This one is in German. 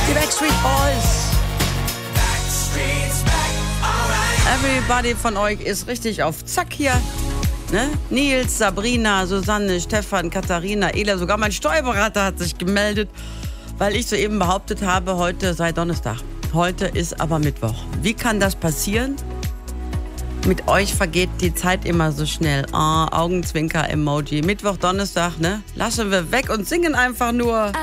Die Backstreet Boys. Everybody von euch ist richtig auf Zack hier. Ne? Nils, Sabrina, Susanne, Stefan, Katharina, Ela, sogar mein Steuerberater hat sich gemeldet, weil ich soeben behauptet habe, heute sei Donnerstag. Heute ist aber Mittwoch. Wie kann das passieren? Mit euch vergeht die Zeit immer so schnell. Augenzwinker-Emoji. Mittwoch, Donnerstag, ne? Lassen wir weg und singen einfach nur.